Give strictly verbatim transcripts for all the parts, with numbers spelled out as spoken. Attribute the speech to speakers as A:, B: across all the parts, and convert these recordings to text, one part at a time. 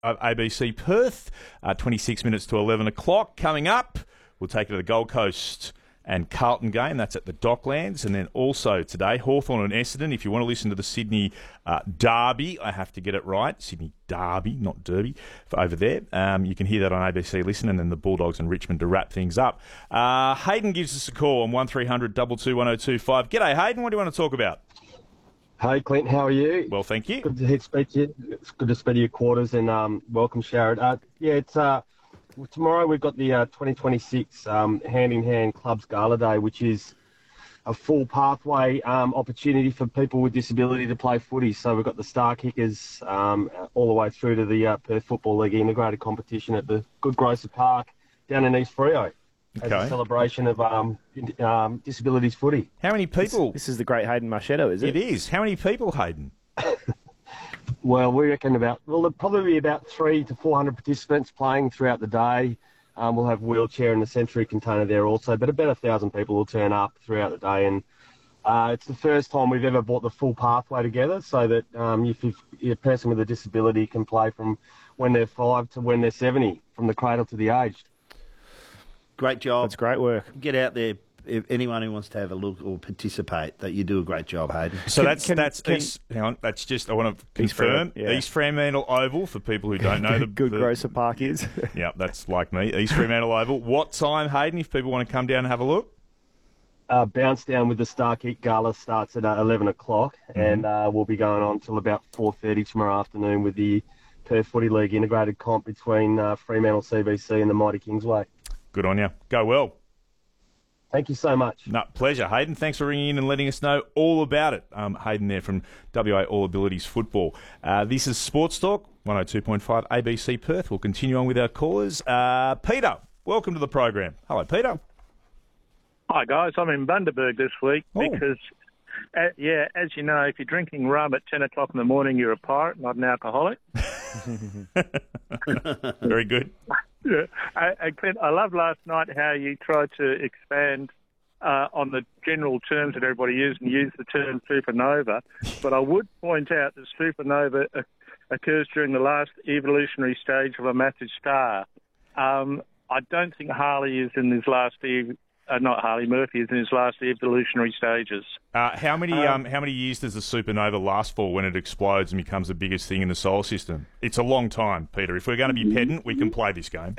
A: of A B C Perth. Uh, twenty-six minutes to eleven o'clock. Coming up, we'll take it to the Gold Coast and Carlton game. That's at the Docklands. And then also today, Hawthorn and Essendon. If you want to listen to the Sydney uh, Derby, I have to get it right. Sydney Derby, not Derby, for over there. Um, you can hear that on A B C Listen, and then the Bulldogs and Richmond to wrap things up. Uh, Hayden gives us a call on one three hundred two two one oh two five. G'day, Hayden. What do you want to talk about?
B: Hey, Clint, how are you?
A: Well, thank you.
B: Good to speak to you. It's good to speak to your quarters, and um, welcome, Sharad. Uh, yeah, it's uh, tomorrow we've got the uh, twenty twenty-six um, Hand in Hand Clubs Gala Day, which is a full pathway um, opportunity for people with disability to play footy. So we've got the Star Kickers um, all the way through to the uh, Perth Football League integrated competition at the Good Grocer Park down in East Freo. As
A: Okay.
B: a celebration of um, um, disabilities footy.
A: How many people?
C: This is the great Hayden Marchetto, is it?
A: It is. How many people, Hayden?
B: Well, we reckon about, well, there'll probably be about three to four hundred participants playing throughout the day. Um, we'll have wheelchair and the sensory container there also, but about a thousand people will turn up throughout the day. And uh, it's the first time we've ever brought the full pathway together so that um, if you're a person with a disability can play from when they're five to when they're seventy, from the cradle to the aged.
D: Great job.
C: That's great work.
D: Get out there. If anyone who wants to have a look or participate, that you do a great job, Hayden.
A: So
C: Can-
A: that's
C: can-
A: that's
C: can-
A: East. Hang on, that's just. I want to
C: East
A: confirm.
C: Fremantle, yeah.
A: East Fremantle Oval for people who don't know the
C: Good
A: the,
C: Grocer Park is.
A: Yeah, that's like me. East Fremantle Oval. What time, Hayden? If people want to come down and have a look.
B: Uh, bounce down with the Star Kick Gala starts at uh, eleven o'clock,
A: Mm-hmm.
B: and uh, we'll be going on till about four thirty tomorrow afternoon with the Perth Footy League integrated comp between uh, Fremantle C B C and the Mighty Kingsway.
A: Good on you. Go well.
B: Thank you so much.
A: No, pleasure, Hayden. Thanks for ringing in and letting us know all about it. Um, Hayden there from W A All Abilities Football. Uh, this is Sports Talk, one oh two point five A B C Perth. We'll continue on with our callers. Uh, Peter, welcome to the program. Hello, Peter.
E: Hi, guys. I'm in Bundaberg this week
A: Oh.
E: because, uh, yeah, as you know, if you're drinking rum at ten o'clock in the morning, you're a pirate, not an alcoholic.
A: Very good.
E: Yeah. I, I, Clint, I love last night how you tried to expand uh, on the general terms that everybody uses and use the term supernova. But I would point out that supernova uh, occurs during the last evolutionary stage of a massive star. Um, I don't think Harley is in his last ev- uh, not Harley Murphy is in his last evolutionary stages.
A: Uh, how many um, how many years does a supernova last for when it explodes and becomes the biggest thing in the solar system? It's a long time, Peter. If we're going to be pedant, we can play this game.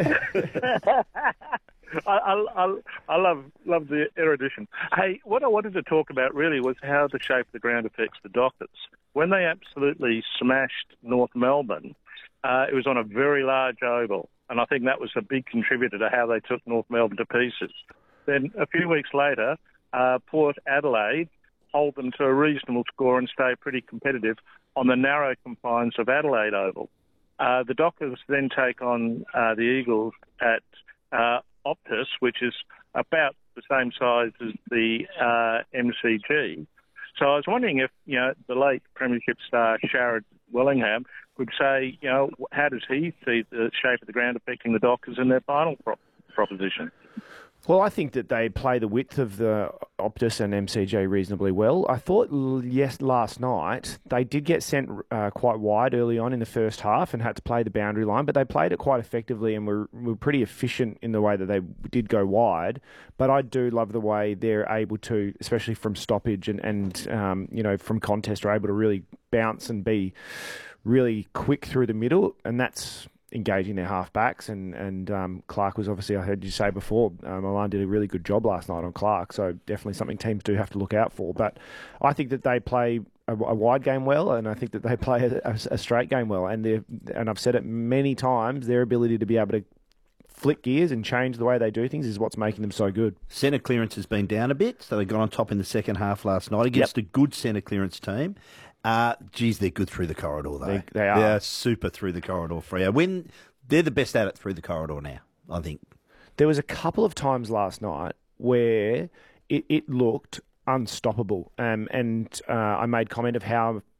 E: I, I, I, I love love the erudition. Hey, what I wanted to talk about really was how the shape of the ground affects the Dockers. When they absolutely smashed North Melbourne, uh, it was on a very large oval, and I think that was a big contributor to how they took North Melbourne to pieces. Then a few weeks later, uh, Port Adelaide hold them to a reasonable score and stay pretty competitive on the narrow confines of Adelaide Oval. Uh, the Dockers then take on uh, the Eagles at uh, Optus, which is about the same size as the uh, M C G. So I was wondering if, you know, the late Premiership star Sharad Wellingham could say, you know, how does he see the shape of the ground affecting the Dockers in their final pro- proposition?
C: Well, I think that they play the width of the Optus and M C G reasonably well. I thought, l- yes, last night they did get sent uh, quite wide early on in the first half and had to play the boundary line, but they played it quite effectively and were, were pretty efficient in the way that they did go wide. But I do love the way they're able to, especially from stoppage and, and um, you know, from contest, are able to really bounce and be really quick through the middle, and that's engaging their half-backs, and, and um, Clark was obviously, I heard you say before, um, Milan did a really good job last night on Clark, so definitely something teams do have to look out for. But I think that they play a, a wide game well, and I think that they play a, a, a straight game well, and they and I've said it many times, their ability to be able to flick gears and change the way they do things is what's making them so good.
D: Centre clearance has been down a bit, so they got on top in the second half last night against
C: Yep.
D: a good centre clearance team. Uh, geez, they're good through the corridor, though.
C: They- they are.
D: They're super through the corridor, Freo. When they're the best at it through the corridor now, I think.
C: There was a couple of times last night where it, it looked unstoppable, um, and uh, I made comment of how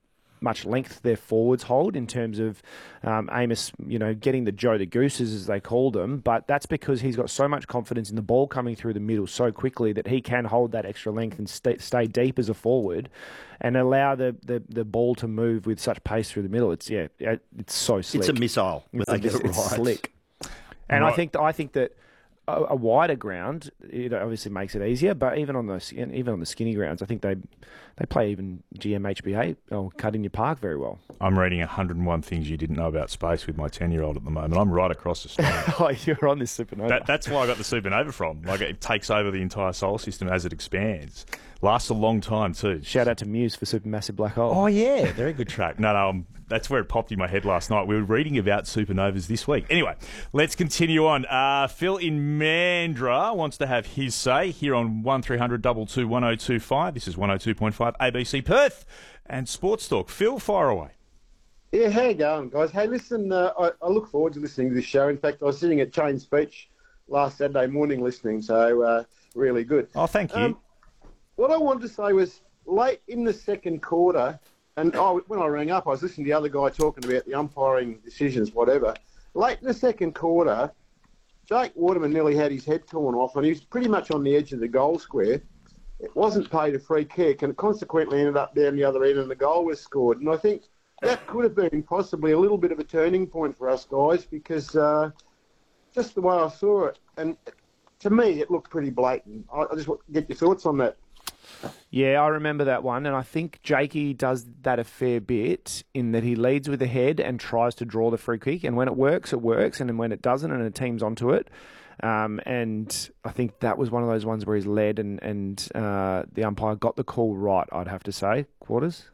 C: much length their forwards hold in terms of um, Amos, you know, getting the Joe the Gooses, as they call them. But that's because he's got so much confidence in the ball coming through the middle so quickly that he can hold that extra length and stay, stay deep as a forward and allow the, the, the ball to move with such pace through the middle. It's yeah, it's so slick.
D: It's a missile.
C: It's,
D: They
C: a,
D: get it
C: it's
D: right.
C: slick. And
A: Right.
C: I think I think that a, a wider ground, it obviously makes it easier. But even on the even on the skinny grounds, I think they they play even G M H B A or Cardinia Park very well.
A: I'm reading one hundred and one things you didn't know about space with my ten-year-old at the moment. I'm right across Australia.
C: Oh, you're on this supernova.
A: That, that's why I got the supernova from. Like, it takes over the entire solar system as it expands. Lasts a long time too.
C: Shout out to Muse for Supermassive Black Hole.
A: Oh yeah, very good track. No, no, um, that's where it popped in my head last night. We were reading about supernovas this week. Anyway, let's continue on. Uh, Phil in Mandurah wants to have his say here on one three hundred two two one oh two five. This is one oh two point five A B C Perth and Sports Talk. Phil, fire away.
F: Yeah, how you going, guys? Hey, listen, uh, I, I look forward to listening to this show. In fact, I was sitting at Chain Speech last Saturday morning listening, so uh, really good.
A: Oh, thank you.
F: Um, what I wanted to say was late in the second quarter, and oh, when I rang up, I was listening to the other guy talking about the umpiring decisions, whatever. Late in the second quarter, Jake Waterman nearly had his head torn off, and he was pretty much on the edge of the goal square. It wasn't paid a free kick, and it consequently ended up down the other end, and the goal was scored. And I think that could have been possibly a little bit of a turning point for us guys, because uh, just the way I saw it, and to me, it looked pretty blatant. I, I just want to get your thoughts on that.
C: Yeah, I remember that one, and I think Jakey does that a fair bit in that he leads with the head and tries to draw the free kick, and when it works, it works, and then when it doesn't and a team's onto it, um, and I think that was one of those ones where he's led and, and uh, the umpire got the call right, I'd have to say. Quarters?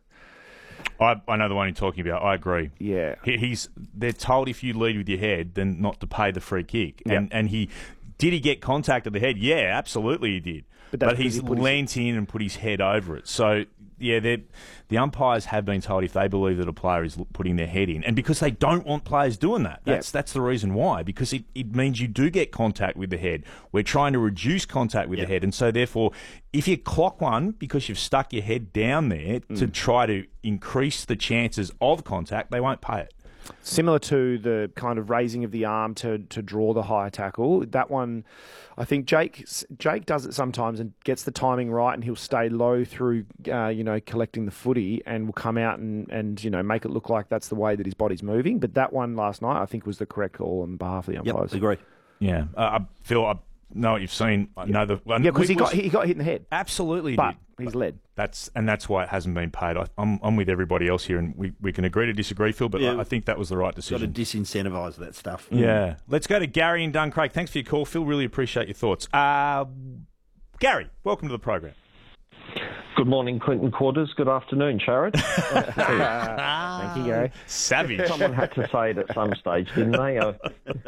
A: I, I know the one you're talking about. I agree.
C: Yeah.
A: He, he's they're told if you lead with your head, then not to pay the free kick.
C: Yep.
A: And and he did he get contact at the head? Yeah, absolutely he did.
C: But
A: But,
C: that's
A: he's
C: because he put his-
A: leant in and put his head over it. So yeah, they're- the umpires have been told if they believe that a player is l- putting their head in, and because they don't want players doing that.
C: Yeah.
A: That's that's the reason why. Because it, it means you do get contact with the head. We're trying to reduce contact with
D: Yeah.
A: the head, and so therefore, if you clock one because you've stuck your head down there to try to increase the chances of contact, they won't pay it.
C: Similar to the kind of raising of the arm to, to draw the high tackle. That one, I think Jake Jake does it sometimes and gets the timing right, and he'll stay low through, uh, you know, collecting the footy, and will come out and, and, you know, make it look like that's the way that his body's moving. But that one last night, I think, was the correct call on behalf of the umpires.
D: Yep, agree.
A: Yeah, uh, I feel I know what you've seen. I know the
C: Yeah, because he got he got hit in the head,
A: absolutely, he
C: but
A: did.
C: he's led.
A: That's and that's why it hasn't been paid. I, I'm I'm with everybody else here, and we, we can agree to disagree, Phil. But
D: Yeah.
A: I, I think that was the right
D: Got to
A: decision.
D: disincentivise that stuff.
A: Yeah, let's go to Gary in Duncraig. Thanks for your call, Phil. Really appreciate your thoughts. Uh, Gary, welcome to the program.
G: Good morning, Clinton Quarters. Good afternoon, Sharad.
C: Thank you, Gary.
A: Savage.
G: Someone had to say it at some stage, didn't they? Uh,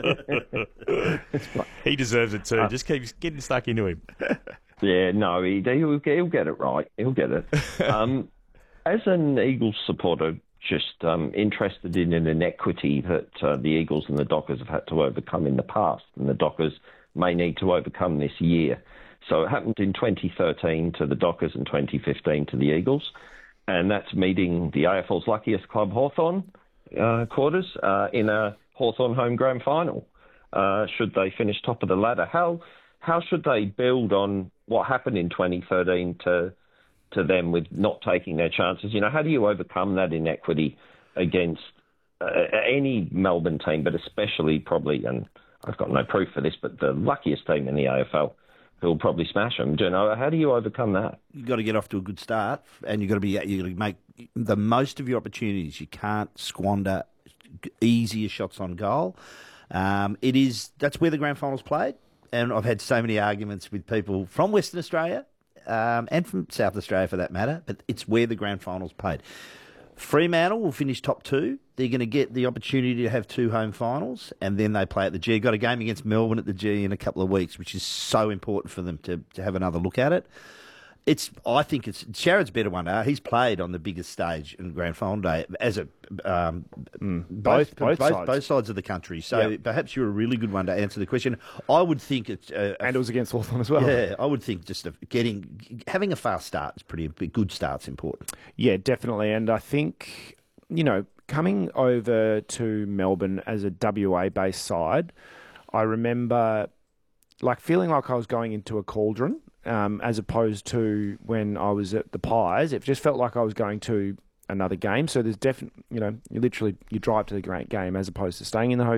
A: He deserves it too. Just keep getting stuck into him.
G: yeah, no, he, he'll, he'll get it right. He'll get it. Um, as an Eagles supporter, just um, interested in an inequity that uh, the Eagles and the Dockers have had to overcome in the past, and the Dockers may need to overcome this year. So it happened in twenty thirteen to the Dockers and twenty fifteen to the Eagles, and that's meeting the A F L's luckiest club, Hawthorn uh, Quarters, uh, in a Hawthorn home grand final. Uh, should they finish top of the ladder, how how should they build on what happened in twenty thirteen to to them with not taking their chances? You know, how do you overcome that inequity against uh, any Melbourne team, but especially probably, and I've got no proof for this, but the luckiest team in the A F L, who'll probably smash them. Do you know, how do you overcome that?
D: You've got to get off to a good start, and you've got to be you got to make the most of your opportunities. You can't squander easier shots on goal. Um, it is that's where the grand final's played, and I've had so many arguments with people from Western Australia um, and from South Australia for that matter. But it's where the grand final's played. Fremantle will finish top two. They're going to get the opportunity to have two home finals, and then they play at the G. Got a game against Melbourne at the G in a couple of weeks, which is so important for them to, to have another look at it. It's. I think it's Sherrod's better one day. He's played on the biggest stage in Grand Final day as a um,
C: Mm,
D: both
C: both- both
D: both,
C: sides.
D: both sides of the country. So
C: Yep.
D: perhaps you're a really good one to answer the question. I would think it's uh, a
C: And it was against Hawthorn as well.
D: yeah, I would think just a, getting having a fast start is pretty a good start's important.
C: Yeah, definitely. And I think, you know, coming over to Melbourne as a W A-based side, I remember like feeling like I was going into a cauldron um, as opposed to when I was at the Pies. It just felt like I was going to another game. So there's definitely, you know, you literally, you drive to the great game as opposed to staying in the hotel.